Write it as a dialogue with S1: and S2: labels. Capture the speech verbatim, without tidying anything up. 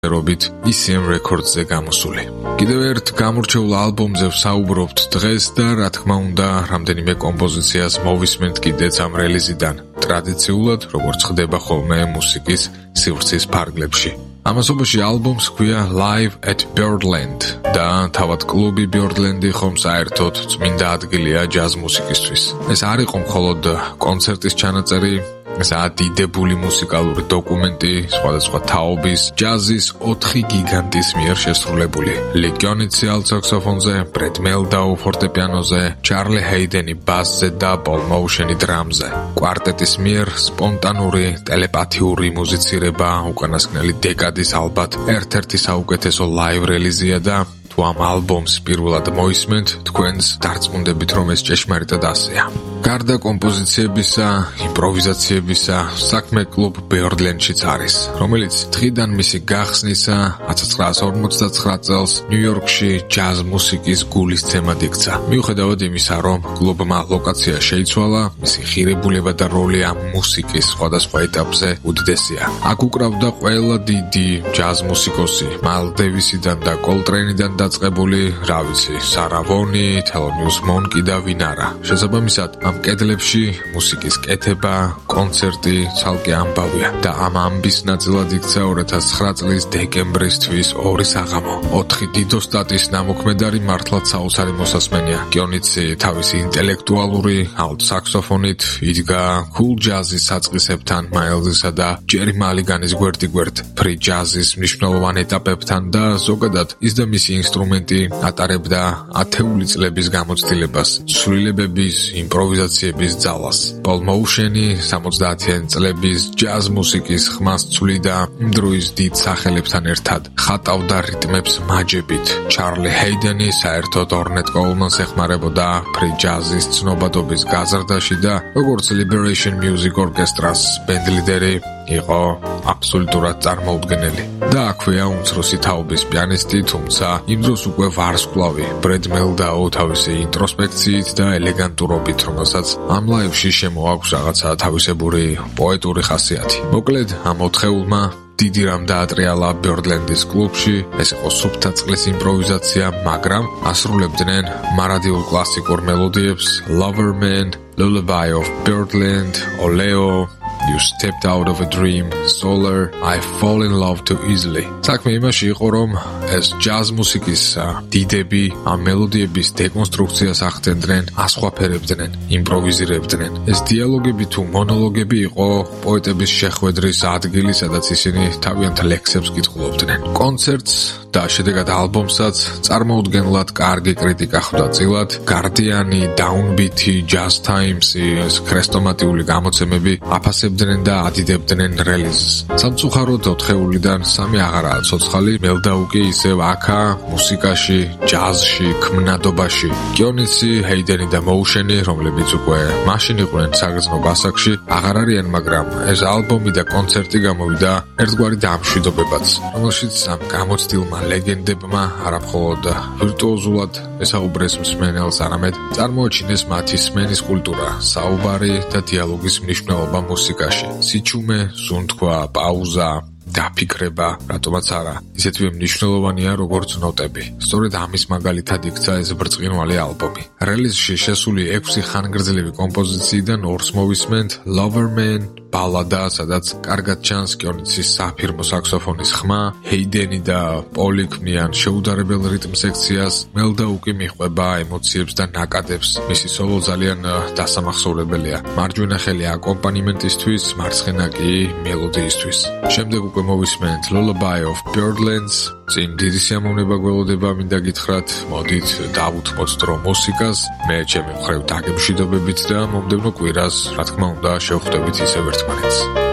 S1: რობით ი სი ემ Records-ზე გამოსული. კიდევ ერთ გამორჩეულ ალბომზე ვსაუბრობთ დღეს და რა თქმა უნდა, რამდენიმე კომპოზიციას მოვისმენთ კიდეც ამ რელიზიდან. ტრადიციულად, როგორც ხდება ხოლმე მუსიკის სივრცის ფარგლებში. ამასობაში ალბომს ჰქვია Live at Birdland და თავად კლუბი Birdland-ი ხომ საერთოდ წმინდა ადგილია ჯაზ მუსიკისთვის. ეს არ იყო მხოლოდ კონცერტის ჩანაწერი, ესაა დიდებული მუსიკალური დოკუმენტი სხვადასხვა თაობის ჯაზის ოთხი გიგანტის მიერ შესრულებული. ლი კიონიცი ალტ საქსოფონზე, ბრედ მელდაუ ფორტეპიანოზე, ჩარლი ჰეიდენი ბასზე და პოლ მოუშენი დრამზე. კვარტეტის მიერ სპონტანური, ტელეპათიური მუსიცირება უკანასკნელი დეკადის ალბათ ერთ-ერთი საუკეთესო ლაივ რელიზია და თუ ამ ალბომს პირველად მოისმენთ, თქვენს დარწმუნდებით, რომ ეს ჭეშმარიტად ასეა. გარდა კომპოზიციებისა, იმპროვიზაციებისა, საქმე კლუბ Birdland-შიც არის, რომელიც დღიდან მისი გახსნისა ათას ცხრაასა ორმოცდაცხრა წელს ნიუ-იორკში ჯაზ მუსიკის გულისცემად იქცა. მიუხედავად იმისა, რომ კლუბმა ლოკაცია შეიცვალა, მისი ღირებულება და როლი ამ მუსიკის სხვადასხვა ეტაპზე უდიდესია. აქ უკრავდა ყველა დიდი ჯაზ მუსიკოსი, მაილ დევისიდან და კოლტრეინიდან დაწყებული, რა ვიცი, სარა ვონი, თელონიუს მონკი და ვინ არა. შესაბამისად, ამ კედლებში მუსიკის კეთება, კონცერტი ცალკე ამბავია და ამ ამბის ნაწილად იქცა ორი ათას ცხრა წლის დეკემბრის ორი საღამო. ოთხი დიდოსტატის ნამოქმედარი მართლაც საოცარი მოსასმენია. კიონიცი თავისი ინტელექტუალური ალტ საქსოფონით იდგა cool ჯაზის საწყისებთან, მაილზისა და ჯერი მალიგანის გვერდიგვერდ, ფრი ჯაზის მნიშვნელოვან ეტაპებთან და ზოგადად ის და მისი ინსტრუმენტი ატარებდა ათეული წლების გამოცდილებას, ცვლილებების, იმპროვიზაციების ძალას. პოლ მოუშენი სამოცდაათიანი წლების ჯაზ მუსიკის ხმას ცვლიდა იმ დროის დიდ სახელებთან ერთად, ხატავდა რიტმებს მაჯებით. ჩარლი ჰეიდენი საერთოდ ორნეტ კოულმანს ეხმარებოდა ფრი ჯაზის ცნობადობის გაზრდაში და როგორც Liberation Music Orchestra-ს ბენდლიდერი იყო აბსოლუტურად წარმოუდგენელი. და აქვეა უმცროსი თაობის პიანისტი, თუმცა იმ დროს უკვე ვარსკვლავი, ბრედ მელდაუ თავისი ინტროსპექციით და ელეგანტურობით, რომელსაც ამ ლაივში შემოაქვს რაღაცა თავისებური პოეტური ხასიათი. მოკლედ, ამ ოთხეულმა დიდი რამ დაატრიალა Birdland-ის კლუბში, ეს იყო სუფთა წყლის იმპროვიზაცია, მაგრამ ასრულებდნენ მარადიულ კლასიკურ მელოდიებს, Lover Man, Lullaby of Birdland, Oleo, You Stepped Out of a Dream, Solar, I Fall in Love Too Easily. საქმე იმაში იყო, რომ ეს ჯაზ მუსიკის დიდები ამ მელოდიების დეკონსტრუქციას ახდენდნენ, ასხვაფერებდნენ, იმპროვიზირებდნენ. ეს დიალოგები თუ მონოლოგები იყო პოეტების შეხვედრის ადგილი, სადაც ისინი თავიანთ ლექსებს კითხულობდნენ. კონცერტს და შედეგად ალბომსაც წარმოუდგენლად კარგი კრიტიკა ხვდა წილად. Guardian-ი, Downbeat-ი, Jazz Times-ი, ეს ქრესტომატიული გამოცემები აფასებდნენ და ადიდებდნენ რელიზს. სამწუხაროდ ოთხეულიდან სამი აღარაა ცოცხალი, მელდაუ კი ისევ აქა, მუსიკაში, ჯაზში, ქმნადობაში. კიონიცი, ჰეიდენი და მოუშენი, რომლებიც უკვე მაშინ იყვნენ საგრძნობ ასაკში, აღარ არიან, მაგრამ ეს ალბომი და კონცერტი გამოვიდა ერთგვარი დამშვიდობებაც, რომელშიც ამ გამოცდილმა ლეგენდებმა არამხოლოდ ვირტუოზულად ესაუბრეს მსმენელს, არამედ წარმოაჩინეს მათი სმენის კულტურა, საუბარი და დიალოგის მნიშვნელობა მუსიკაში. სიჩუმე, სუნთქვა, პაუზა, დაფიქრება, რატომაც არა, ისეთვე მნიშვნელოვანია როგორც ნოტები. სწორედ ამის მაგალითად იქცა ეს ბრწყინვალე ალბომი. რელიზში შესული ექვსი ხანგრძლივი კომპოზიციიდან ორს მოვისმენთ, Lover Man, ბალადა, სადაც კარგად ჩანს კიონიცის საფირმო საქსოფონის ხმა, ჰეიდენი და პოლი ქმნიან შეუდარებელ რიტმ სექციას, მელდაუ კი მიჰყვება ემოციებს და ნაკადებს. მისი სოლო ძალიან დასამახსოვრებელია. მარჯვენა ხელი აკომპანიმენტისთვის, მარცხენა კი მელოდიისთვის. შემდეგ უკვე მოვისმენთ Lullaby of Birdlands. წინ დიდი სიამოვნება გველოდება, მინდა გითხრათ, მოდით დავუთმოთ დრო მუსიკას, მე ჩემი მხრივ დაგემშვიდობებით და მომდევნო კვირას, რა თქმა უნდა, შევხვდებით ისევ ერთმანეთს.